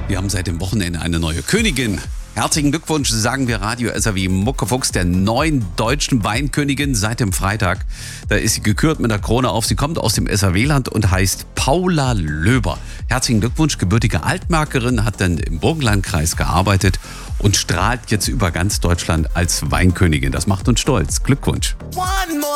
Wir haben seit dem Wochenende eine neue Königin. Herzlichen Glückwunsch, sagen wir Radio SAW Muckefuchs, der neuen deutschen Weinkönigin seit dem Freitag. Da ist sie gekürt mit der Krone auf. Sie kommt aus dem SAW-Land und heißt Paula Löber. Herzlichen Glückwunsch, gebürtige Altmärkerin, hat dann im Burgenlandkreis gearbeitet und strahlt jetzt über ganz Deutschland als Weinkönigin. Das macht uns stolz. Glückwunsch.